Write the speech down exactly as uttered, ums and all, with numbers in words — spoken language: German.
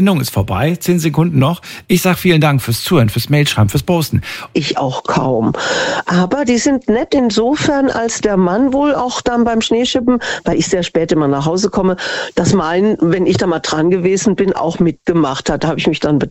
Sendung ist vorbei, zehn Sekunden noch. Ich sag vielen Dank fürs Zuhören, fürs Mailschreiben, fürs Posten. Ich auch kaum. Aber die sind nett insofern, als der Mann wohl auch dann beim Schneeschippen, weil ich sehr spät immer nach Hause komme, das Malen, wenn ich da mal dran gewesen bin, auch mitgemacht hat. Da habe ich mich dann bedankt.